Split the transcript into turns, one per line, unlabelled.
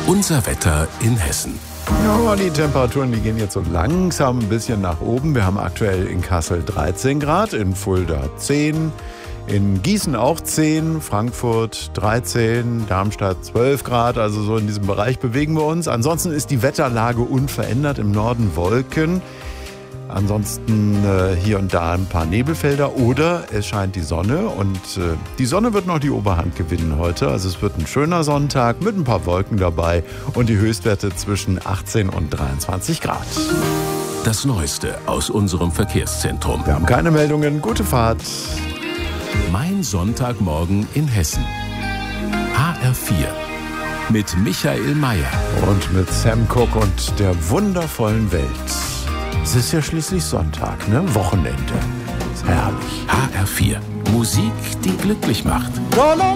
Unser Wetter in Hessen.
Ja, die Temperaturen, die gehen jetzt so langsam ein bisschen nach oben. Wir haben aktuell in Kassel 13 Grad, in Fulda 10, in Gießen auch 10, Frankfurt 13, Darmstadt 12 Grad. Also so in diesem Bereich bewegen wir uns. Ansonsten ist die Wetterlage unverändert. Im Norden Wolken. Ansonsten hier und da ein paar Nebelfelder oder es scheint die Sonne und die Sonne wird noch die Oberhand gewinnen heute. Also es wird ein schöner Sonntag mit ein paar Wolken dabei und die Höchstwerte zwischen 18 und 23 Grad.
Das Neueste aus unserem Verkehrszentrum.
Wir haben keine Meldungen. Gute Fahrt.
Mein Sonntagmorgen in Hessen. HR4 mit Michael Mayer.
Und mit Sam Cooke und der wundervollen Welt. Es ist ja schließlich Sonntag, ne? Wochenende. Ist herrlich.
HR4. Musik, die glücklich macht.